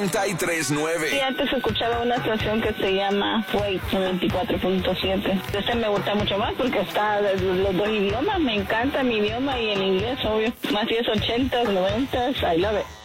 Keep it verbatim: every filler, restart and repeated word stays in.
noventa y tres nueve. Sí, antes escuchaba una estación que se llama Wait noventa y cuatro punto siete. Este me gusta mucho más porque está los dos idiomas. Me encanta mi idioma y el inglés, obvio. Más si es ochentas, noventas, I love it.